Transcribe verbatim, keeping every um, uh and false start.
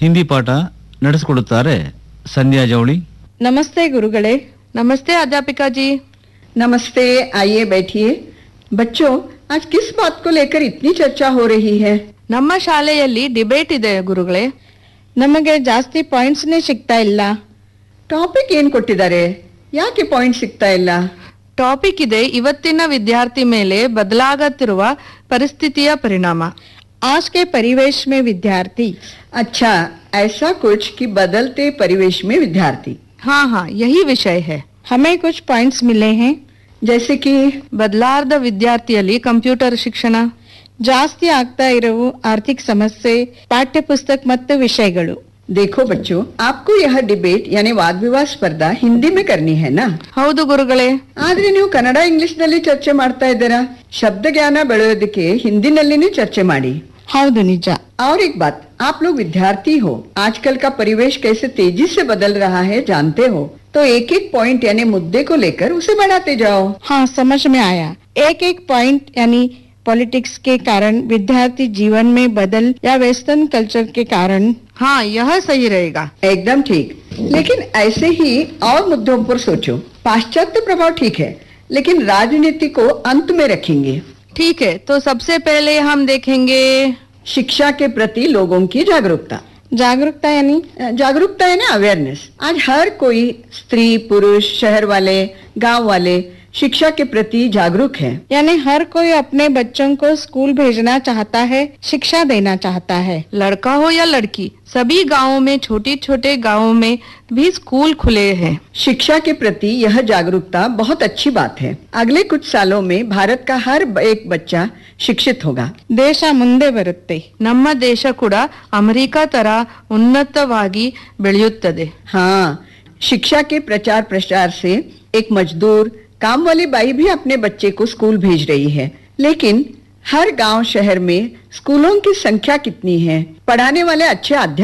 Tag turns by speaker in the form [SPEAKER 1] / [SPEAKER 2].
[SPEAKER 1] ಹಿಂದಿ ಪಾಠ ನಡೆಸಿಕೊಡುತ್ತಾರೆ ಸಂಧ್ಯಾ ಜವಳಿ.
[SPEAKER 2] ನಮಸ್ತೆ ಗುರುಗಳೇ.
[SPEAKER 3] नमस्ते अध्यापिका जी।
[SPEAKER 4] नमस्ते, आइए बैठिए। बच्चों, आज किस बात को लेकर इतनी चर्चा हो रही है?
[SPEAKER 3] ನಮ್ಮ ಶಾಲೆಯಲ್ಲಿ ಡಿಬೇಟ್ ಇದೆ ಗುರುಗಳೇ.
[SPEAKER 2] ನಮಗೆ ಜಾಸ್ತಿ ಪಾಯಿಂಟ್ಸ್ನೇ ಸಿಗ್ತಾ ಇಲ್ಲ.
[SPEAKER 4] ಟಾಪಿಕ್ ಏನ್ ಕೊಟ್ಟಿದ್ದಾರೆ? ಯಾಕೆ ಪಾಯಿಂಟ್ ಸಿಗ್ತಾ ಇಲ್ಲ?
[SPEAKER 3] ಟಾಪಿಕ್ ಇದೆ ಇವತ್ತಿನ ವಿದ್ಯಾರ್ಥಿ ಮೇಲೆ ಬದಲಾಗುತ್ತಿರುವ ಪರಿಸ್ಥಿತಿಯ ಪರಿಣಾಮ.
[SPEAKER 2] आज के परिवेश में विद्यार्थी.
[SPEAKER 4] अच्छा, ऐसा कुछ कि बदलते परिवेश में विद्यार्थी.
[SPEAKER 3] हाँ हाँ यही विषय है.
[SPEAKER 2] हमें कुछ पॉइंट्स मिले हैं.
[SPEAKER 4] जैसे कि
[SPEAKER 3] ಬದಲಾದ ವಿದ್ಯಾರ್ಥಿಯಲ್ಲಿ ಕಂಪ್ಯೂಟರ್ ಶಿಕ್ಷಣ,
[SPEAKER 2] ಜಾಸ್ತಿ ಆಗ್ತಾ ಇರುವ ಆರ್ಥಿಕ ಸಮಸ್ಯೆ, ಪಾಠ್ಯ ಪುಸ್ತಕ ಮತ್ತು ವಿಷಯಗಳು.
[SPEAKER 4] देखो बच्चों, आपको यह डिबेट यानी वाद विवाद स्पर्धा हिंदी में करनी है ना?
[SPEAKER 3] ಹೌದು ಗುರುಗಳೇ.
[SPEAKER 4] ಆದ್ರೆ ನೀವು ಕನ್ನಡ ಇಂಗ್ಲಿಷ್ ನಲ್ಲಿ ಚರ್ಚೆ ಮಾಡ್ತಾ ಇದ್ದೀರಾ. ಶಬ್ದ ಜ್ಞಾನ ಬೆಳೆಯೋದಕ್ಕೆ ಹಿಂದಿನಲ್ಲಿನೇ ಚರ್ಚೆ ಮಾಡಿ.
[SPEAKER 2] ಹೌದು ನಿಜ.
[SPEAKER 4] और एक बात, आप लोग विद्यार्थी हो, आजकल का परिवेश कैसे तेजी से बदल रहा है जानते हो, तो एक एक पॉइंट यानी मुद्दे को लेकर उसे बढ़ाते जाओ.
[SPEAKER 2] हाँ, समझ में आया. एक एक पॉइंट यानी पॉलिटिक्स के कारण, विद्यार्थी जीवन में बदल या वेस्टर्न कल्चर के कारण.
[SPEAKER 3] हाँ यह सही रहेगा.
[SPEAKER 4] एकदम ठीक. लेकिन ऐसे ही और मुद्दों पर सोचो. पाश्चात्य प्रभाव ठीक है, लेकिन राजनीति को अंत में रखेंगे.
[SPEAKER 3] ठीक है, तो सबसे पहले हम देखेंगे
[SPEAKER 4] शिक्षा के प्रति लोगों की जागरूकता.
[SPEAKER 2] जागरूकता यानी
[SPEAKER 4] जागरूकता है ना, अवेयरनेस. आज हर कोई, स्त्री पुरुष, शहर वाले गांव वाले, शिक्षा के प्रति जागरूक है.
[SPEAKER 2] यानी हर कोई अपने बच्चों को स्कूल भेजना चाहता है, शिक्षा देना चाहता है.
[SPEAKER 3] लड़का हो या लड़की, सभी गांवों में, छोटे छोटे गांवों में भी स्कूल खुले हैं.
[SPEAKER 4] शिक्षा के प्रति यह जागरूकता बहुत अच्छी बात है. अगले कुछ सालों में भारत का हर एक बच्चा शिक्षित होगा.
[SPEAKER 2] ದೇಶ ಮುಂದೆ ಬರುತ್ತೆ.
[SPEAKER 3] ನಮ್ಮ ದೇಶ ಕೂಡ ಅಮೆರಿಕ ತರ ಉನ್ನತವಾಗಿ ಬೆಳೆಯುತ್ತದೆ.
[SPEAKER 4] हाँ, शिक्षा के प्रचार प्रसार से एक मजदूर, काम वाली बाई भी अपने बच्चे को स्कूल भेज रही है. लेकिन हर गांव शहर में स्कूलों की संख्या कितनी है? पढ़ाने वाले अच्छे अध्यापक